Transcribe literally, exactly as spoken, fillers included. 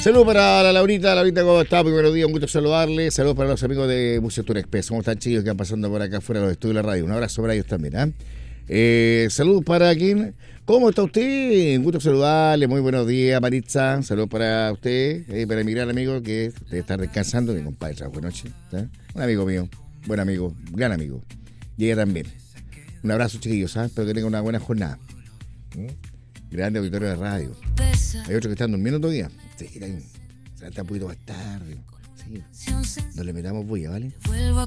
Saludos para la Laurita, Laurita, ¿cómo está? Muy buenos días, un gusto saludarles. Saludos para los amigos de Museo Tour Express. ¿Cómo están, chicos, que van pasando por acá afuera de los estudios de la radio? Un abrazo para ellos también, ¿eh? Eh, saludos para quien. ¿Cómo está usted? Un gusto saludarle. Muy buenos días, Maritza. Saludos para usted, eh, para mi gran amigo que debe estar descansando. Mi compadre, buenas noches. ¿Eh? Un amigo mío, buen amigo, gran amigo. Y ella también. Un abrazo, chiquillos. ¿eh? Espero que tengan una buena jornada. ¿Eh? Grande auditorio de radio. Hay otros que están durmiendo todavía. Sí, está un poquito más tarde. Sí. No le metamos bulla, ¿vale?